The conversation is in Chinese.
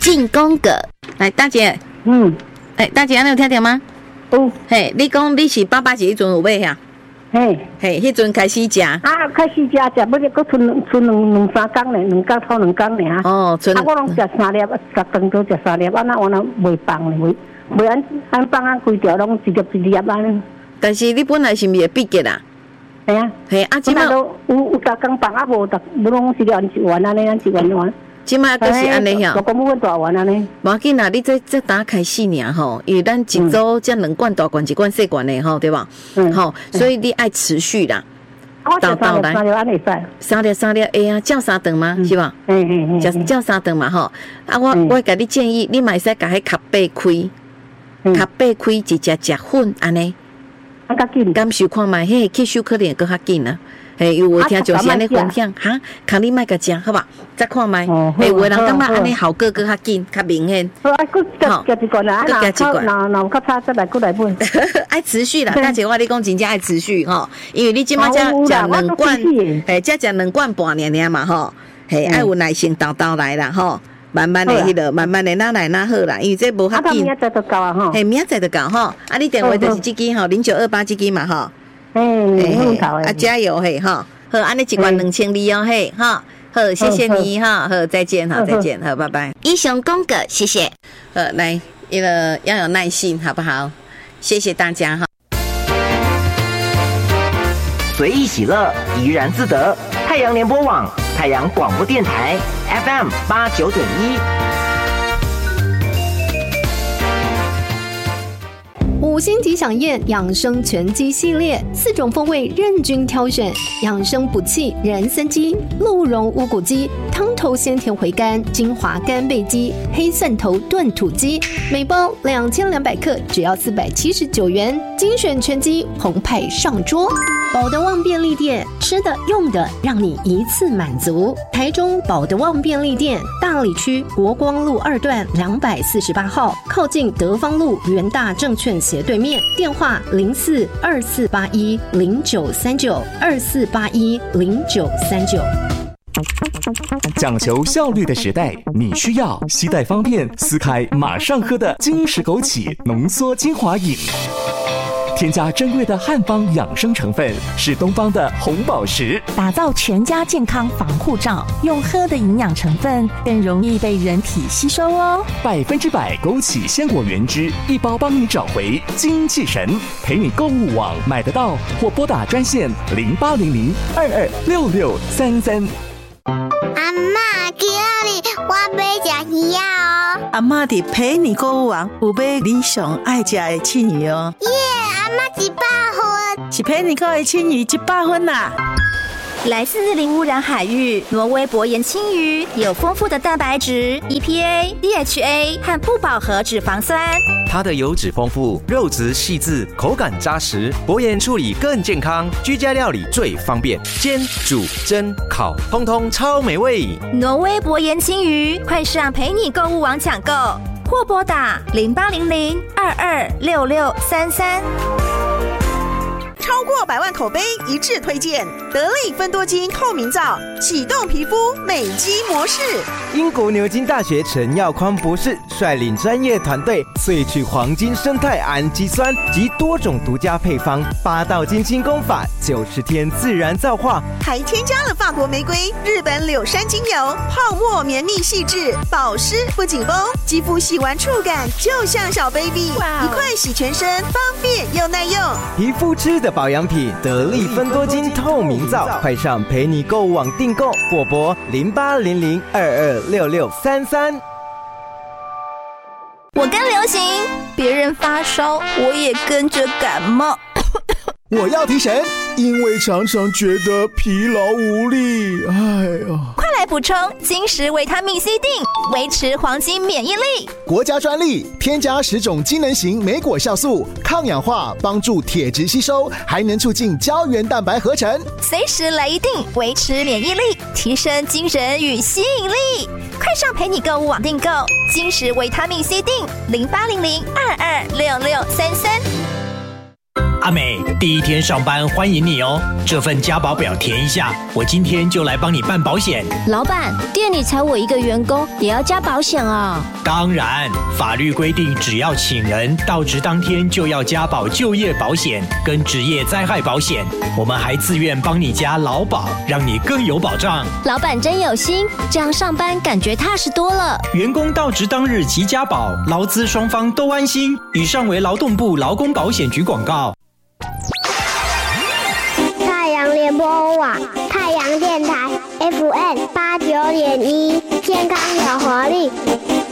进宫格。来，大姐，大姐，你有听到吗？ 有。 嘿，你讲你是881迄阵有买呀？嘿，迄阵开始食。 开始食，不是，佫剩两三工呢，2工头2工呢哈。 哦， 我拢食3粒，10顿都食3粒，安那我那袂放呢，袂按放啊，规条拢一粒安。 但是你本来是毋是会闭结啦？ 系啊，即摆都有逐工放啊，无拢是按一丸安尼，按一丸。 即摆都是安尼呀。 大公大丸安尼。 无要紧啦，你这打开始尔吼，因为咱一组这2罐大罐，1罐小罐的吼，对吧？吼，所以你爱持续啦。 倒来，3粒安尼使。 3粒，哎呀，照3顿吗？是吧？照3顿嘛吼。啊，我甲你建议，你嘛会使甲迄壳背开，一只食粉安尼。 较紧， 感受看卖，迄吸收可能会更较紧啊。嘿，有话听就是安尼分享哈，看你莫甲食，好吧？再看卖，嘿，有的人感觉安尼效果更较紧，较明显。 好，佮一罐啦，那较差再来买。 爱持续啦，大姐，我你讲真正爱持续吼，因为你即马才食2罐，嘿，才食2罐半尔嘛吼，嘿，爱有耐心倒来啦吼。慢慢的迄个，慢慢的哪来哪好啦，因为这无较紧。 明仔载就到啊吼。 嘿，明仔载就到吼。啊，你电话就是这支吼，0928这支嘛吼。加油嘿哈。好，安尼一罐2200哦嘿哈。好，谢谢你哈。好，再见哈，再见，好，拜拜。英雄宫格，谢谢。来，要有耐心，好不好？谢谢大家哈。 随意喜乐，怡然自得。太阳联播网，太阳广播电台 FM 89.1。 5星级飨宴养生全鸡系列，4种风味任君挑选，养生补气人参鸡、鹿茸乌骨鸡、汤头鲜甜回甘精华干贝鸡、黑蒜头炖土鸡，每包2200克，只要479元，精选全鸡澎湃上桌。保德旺便利店，吃的用的让你一次满足。台中保德旺便利店，大里区国光路2段248号，靠近德芳路元大证券斜对面，电话042481093924810939。 讲求效率的时代，你需要携带方便、撕开马上喝的金石枸杞浓缩精华饮。添加珍贵的汉方养生成分，是东方的红宝石， 打造全家健康防护罩。用喝的营养成分更容易被人体吸收哦。 100%枸杞鲜果原汁，一包帮你找回精气神。陪你购物网买得到，或拨打专线0800226633。 阿嬷，今日我要吃鱼哦。 阿嬷伫陪你购物网有买你上爱吃的青鱼哦。 耶，阿嬷100分， 是陪你购的青鱼100分啦。 来自零污染海域，挪威薄盐青鱼有丰富的蛋白质、EPA、DHA 和不饱和脂肪酸。 它的油脂丰富，肉质细致，口感扎实，薄盐处理更健康，居家料理最方便，煎、煮、蒸、烤，通通超美味。 挪威薄盐青鱼，快上陪你购物网抢购，或拨打0800226633。 超过100万口碑一致推荐得力芬多精透明皂，启动皮肤美肌模式。 英国牛津大学陈耀宽博士率领专业团队萃取黄金生态氨基酸及多种独家配方，8道精清功法，90天自然皂化， 还添加了法国玫瑰、日本柳杉精油，泡沫绵密细致，保湿不紧绷，肌肤洗完触感就像小 baby， 一块洗全身，方便又耐用。 皮肤吃的保养品得力芬多精透明皂，快上陪你购物网订购，或拨0800226633。 我跟流行，别人发烧，我也跟着感冒。 我要提神，因为常常觉得疲劳无力。哎呀， 快来补充金石维他命 C 锭，维持黄金免疫力。 国家专利，添加10种机能型莓果酵素，抗氧化，帮助铁质吸收，还能促进胶原蛋白合成。 随时来一锭，维持免疫力，提升精神与吸引力。快上陪你购物网订购金石维他命 C 锭，0800226633。 阿美，第一天上班欢迎你哦。这份加保表填一下，我今天就来帮你办保险。 老板，店里才我一个员工，也要加保险啊？ 当然，法律规定只要请人到职当天就要加保就业保险跟职业灾害保险。我们还自愿帮你加劳保，让你更有保障。 老板真有心，这样上班感觉踏实多了。 员工到职当日即加保，劳资双方都安心。以上为劳动部劳工保险局广告。 太阳联播网，太阳电台 FM 89.1，健康有活力。